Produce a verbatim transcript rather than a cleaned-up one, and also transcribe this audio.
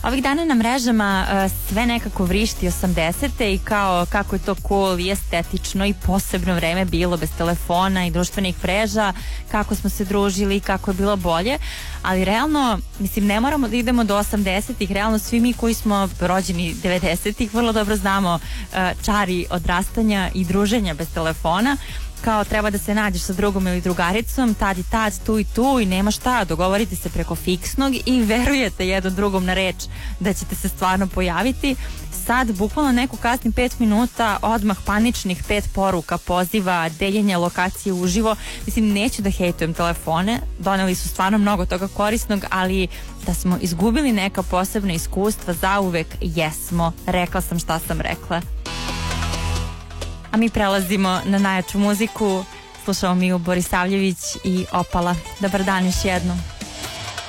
Ovih dana na mrežama uh, sve nekako vrišti osamdesete i kao kako je to cool i estetično i posebno vreme bilo bez telefona i društvenih mreža, kako smo se družili, kako je bilo bolje, ali realno, mislim, ne moramo da idemo do osamdesetih, realno svi mi koji smo rođeni devedesetih vrlo dobro znamo uh, čari odrastanja i druženja bez telefona. Kao treba da se nađeš sa drugom ili drugaricom, tad i tad, tu i tu i nema šta, dogovorite se preko fiksnog i verujete jednom drugom na reč da ćete se stvarno pojaviti. Sad, bukvalno neku kasni pet minuta, odmah paničnih pet poruka, poziva, deljenja lokacije uživo. Mislim, neću da hejtujem telefone, doneli su stvarno mnogo toga korisnog, ali da smo izgubili neka posebna iskustva zauvek, jesmo. Rekla sam šta sam rekla. A mi prelazimo na najjaču muziku. Slušamo Miju Borisavljević i Opala. Dobar dan još jednom.